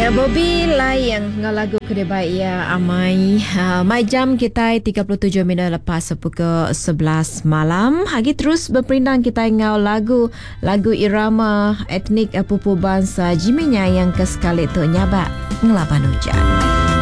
Ya, Bobby Layang dengan lagu kedai ya amai. Mai jam kita 37 minit lepas pukul 11 malam. Lagi terus berperindang kita ngau lagu irama etnik pupu bangsa Jiminya yang kesekali tu nyabak ngelapan hujan.